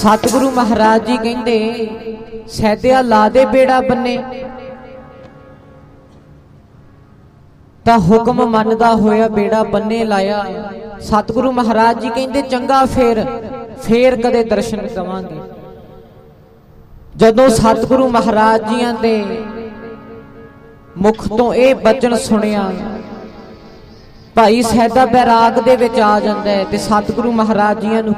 सतगुरु महाराज जी कहते सैदिया ला दे बेड़ा बन्ने तां हुक्म मनदा होया बेड़ा बन्ने लाया। सतगुरु महाराज जी कहते चंगा फेर कदे दर्शन कवांगे। जदों सतगुरु महाराज जियां दे मुख तो यह बचन सुनिया भाई सैदा बैराग दे विच आ जांदा है ते सतगुरु महाराज जियां नूं